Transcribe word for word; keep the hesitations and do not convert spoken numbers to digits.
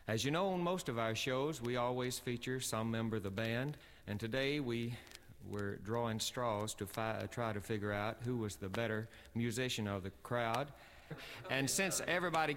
As you know, on most of our shows, we always feature some member of the band, and today we were drawing straws to fi try to figure out who was the better musician of the crowd. And since everybody